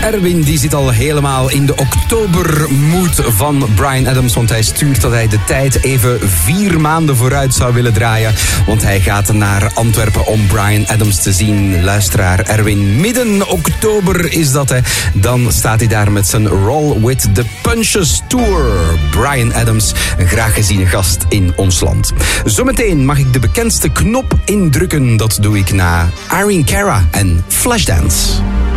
Erwin die zit al helemaal in de oktobermood van Bryan Adams. Want hij stuurt dat hij de tijd even 4 maanden vooruit zou willen draaien. Want hij gaat naar Antwerpen om Bryan Adams te zien. Luisteraar Erwin, midden oktober is dat, hè. Dan staat hij daar met zijn Roll with the Punches Tour. Bryan Adams, een graag geziene gast in ons land. Zometeen mag ik de bekendste knop indrukken. Dat doe ik na Irene Cara en Flashdance.